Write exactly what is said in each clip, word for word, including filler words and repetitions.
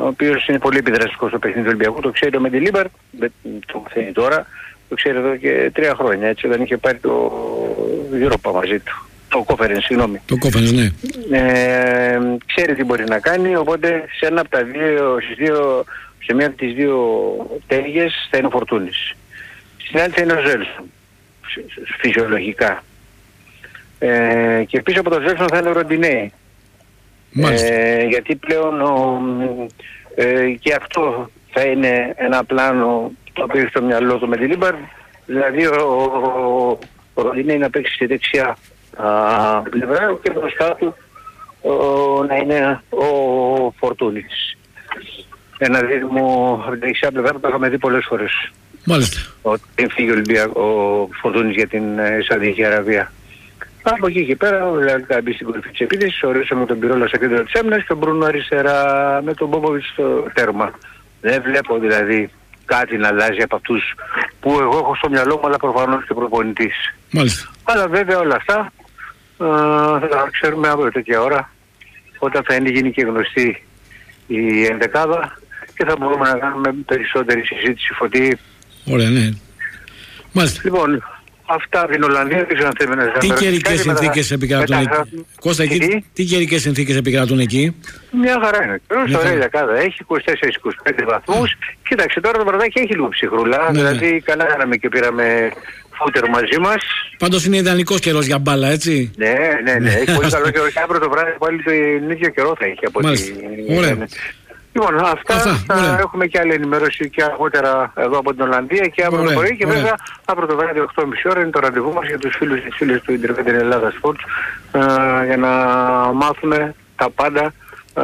ο οποίος είναι πολύ επιδραστικός στο παιχνίδι του Ολυμπιακού, το ξέρει ο Μεντιλίμπαρ, δεν το μαθαίνει τώρα, το ξέρει εδώ και τρία χρόνια, έτσι, όταν είχε πάρει το Europa μαζί του. Το Conference, συγγνώμη. Το Conference, ναι. Ε, ξέρει τι μπορεί να κάνει, οπότε σε ένα από τα δύο, στις δύο, σε μία από τις δύο τέγες θα είναι ο Φορτούνης. Στην άλλη θα είναι ο Ζέλσον, φυσιολογικά. Ε, και πίσω από τον Ζέλσον θα είναι ο Ροντινέη. Ε, γιατί πλέον ο, ε, και αυτό θα είναι ένα πλάνο το οποίο έχει στο μυαλό του Μεντιλίμπαρ, δηλαδή ο, ο, ο Ροντινέη να παίξει στη δεξιά α, πλευρά και μπροστά του ο, να είναι ο Φορτούνης. Ένα δίδυμο από τη δεξιά πλευρά που το είχαμε δει πολλές φορές. Μάλιστα. Όταν φύγει ο, ο Φορτούνης για την Σαουδική Αραβία. Από εκεί και πέρα, δηλαδή θα μπει στην κορυφή της επίθεσης, ορίσαμε τον Πυρόλα στα κέντρα της άμυνας και τον Μπρούνο αριστερά με τον Μπόμποβιτς στο τέρμα. Δεν βλέπω δηλαδή κάτι να αλλάζει από αυτούς που εγώ έχω στο μυαλό μου, αλλά προφανώς και προπονητής. Μάλιστα. Αλλά βέβαια όλα αυτά ε, θα ξέρουμε αύριο τέτοια ώρα, όταν θα είναι γίνει και γνωστή η ενδεκάδα και θα μπορούμε να κάνουμε περισσότερη συζήτηση, Φωτή. Ωραία, ναι. Μάλιστα. Λοιπόν, αυτά από την Ολλανδία, δεν ξέρω αν θέλουμε να σας τι καιρικές συνθήκες επικρατούν εκεί. Κώστα, εκεί, τι καιρικές συνθήκες επικρατούν εκεί. Μια χαρά είναι. Τώρα ωραία δεκάδα έχει είκοσι τέσσερα είκοσι πέντε βαθμούς. Κοίταξε, τώρα το βραδάκι έχει λίγο ψυχρούλα. Ναι, δηλαδή κανέναμε και πήραμε φούτερ μαζί μας. Πάντως είναι ιδανικός καιρός για μπάλα, έτσι. Ναι, ναι, ναι. Έχει πολύ καλό καιρό. Και αύριο το βράδυ πάλι τον ίδιο καιρό θα έχει από ό,τι. Ωραία. Λοιπόν, αυτά, αυτά θα ωραία. Έχουμε και άλλη ενημέρωση και αργότερα εδώ από την Ολλανδία και αύριο το πρωί και ωραία. Βέβαια αύριο το βράδυ οκτώ και μισή ώρα είναι το ραντεβού μας για τους φίλους και τις φίλες του Independent Ελλάδα Sports ε, για να μάθουμε τα πάντα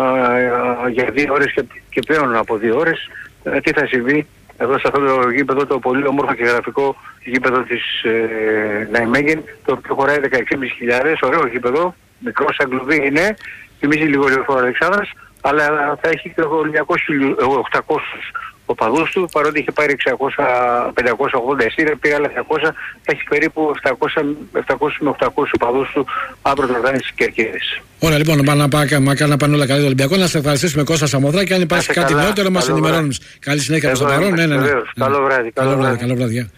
ε, για δύο ώρες και, και πλέον από δύο ώρες ε, τι θα συμβεί εδώ σε αυτό το γήπεδο, το πολύ όμορφο και γραφικό γήπεδο της ε, Ναϊμέγεν, το οποίο χωράει δεκαέξι χιλιάδες, ωραίο γήπεδο, μικρό σαν κλουβί είναι, θυμίζει λίγο λεωφόρο Αλεξάνδρας, αλλά θα έχει και οκτακόσιους οπαδούς του, παρότι είχε πάρει εξακόσια με πεντακόσια ογδόντα εστία, πήγε άλλα διακόσια, θα έχει περίπου επτακόσιους με οχτακόσιους οπαδούς του αύριο το βράδυ στις Κερκίδες. Ωραία, λοιπόν, να πάνε να πάνε όλα καλά το Ολυμπιακό, να σε ευχαριστήσουμε Κώστα Σαμοδράκη και αν υπάρχει κάτι νεότερο μας ενημερώνεις. Καλή συνέχεια προς το παρόν. Ναι, ναι, ναι. Καλό βράδυ. Καλό βράδυ. Καλό βράδυ.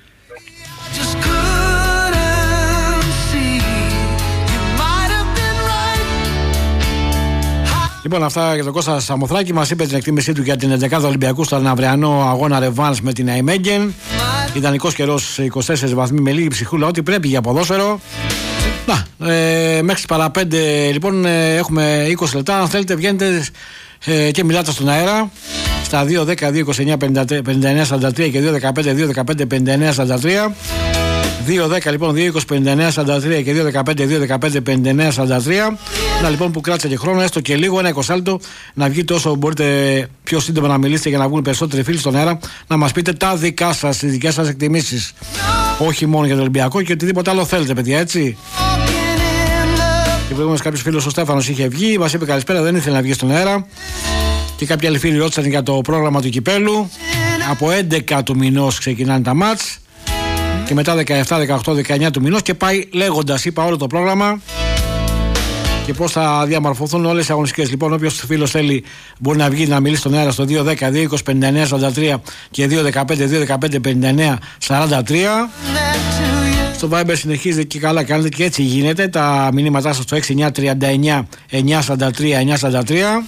Λοιπόν, αυτά για τον Κώστα Σαμοθράκη. Μας είπε την εκτίμησή του για την ενδεκάδα Ολυμπιακού στον αυριανό αγώνα ρεβάνς με την Ναϊμέγεν. Ιδανικός καιρός είκοσι τέσσερις βαθμοί με λίγη ψυχούλα, ό,τι πρέπει για ποδόσφαιρο. Να, ε, μέχρι τις παρά πέντε λοιπόν ε, έχουμε είκοσι λεπτά. Αν θέλετε, βγαίνετε ε, και μιλάτε στον αέρα στα δύο δέκα, δύο είκοσι εννιά, πενήντα εννέα σαράντα τρία και δύο δεκαπέντε, δύο δεκαπέντε, πενήντα εννέα σαράντα τρία. δύο δέκα λοιπόν, δύο είκοσι, πενήντα εννέα σαράντα τρία και δύο δεκαπέντε, δύο δεκαπέντε, πενήντα εννέα σαράντα τρία. Να λοιπόν που κράτησε και χρόνο, έστω και λίγο, ένα εικοσάλεπτο, να βγείτε όσο μπορείτε πιο σύντομα να μιλήσετε για να βγουν περισσότεροι φίλοι στον αέρα, να μας πείτε τα δικά σας, τις δικές σας εκτιμήσεις. Όχι μόνο για το Ολυμπιακό και οτιδήποτε άλλο θέλετε, παιδιά, έτσι. Και προηγούμενος κάποιος φίλος, ο Στέφανος, είχε βγει, μας είπε καλησπέρα, δεν ήθελε να βγει στον αέρα. Και κάποιοι άλλοι φίλοι ρώτησαν για το πρόγραμμα του κυπέλου. Από έντεκα του μηνός ξεκινάνε τα μάτς. Και μετά δεκαεπτά, δεκαοκτώ, δεκαεννέα του μηνός και πάει λέγοντας, είπα, όλο το πρόγραμμα και πώς θα διαμορφωθούν όλες οι αγωνιστικές. Λοιπόν, όποιος φίλος θέλει μπορεί να βγει να μιλήσει στον αέρα στο δύο δέκα, δύο είκοσι, πενήντα εννέα σαράντα τρία και δύο δεκαπέντε, δύο δεκαπέντε, πενήντα εννέα σαράντα τρία. Στο Viber συνεχίζετε και καλά κάνετε και έτσι γίνεται. Τα μηνύματά σας στο έξι εννιά τριάντα εννέα εννιακόσια σαράντα τρία εννιακόσια σαράντα τρία.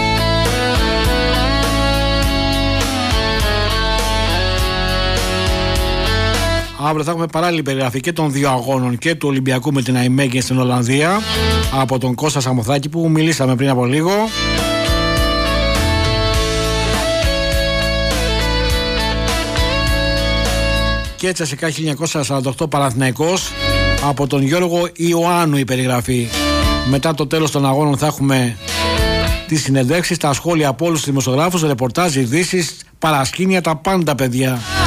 Αύριο θα έχουμε παράλληλη περιγραφή και των δύο αγώνων και του Ολυμπιακού με την Ναϊμέγεν στην Ολλανδία από τον Κώστα Σαμοθράκη που μιλήσαμε πριν από λίγο. Και έτσι ασικά χίλια εννιακόσια σαράντα οκτώ Παναθηναϊκός από τον Γιώργο Ιωάννου η περιγραφή. Μετά το τέλος των αγώνων θα έχουμε τις συνεντεύξεις, τα σχόλια από όλους τους δημοσιογράφους, ρεπορτάζ, ειδήσεις, παρασκήνια, τα πάντα, παιδιά.